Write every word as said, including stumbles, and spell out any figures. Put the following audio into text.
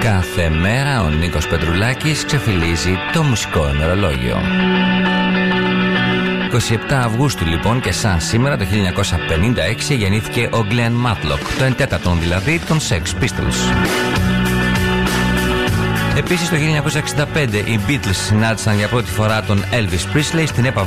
Κάθε μέρα ο Νίκος Πετρουλάκης ξεφυλίζει το μουσικό ημερολόγιο. είκοσι επτά Αυγούστου λοιπόν, και σαν σήμερα το χίλια εννιακόσια πενήντα έξι γεννήθηκε ο Glenn Matlock, το εντέτατον δηλαδή των Sex Pistols. Επίσης το χίλια εννιακόσια εξήντα πέντε οι Beatles συνάντησαν για πρώτη φορά τον Elvis Presley στην έπαυλη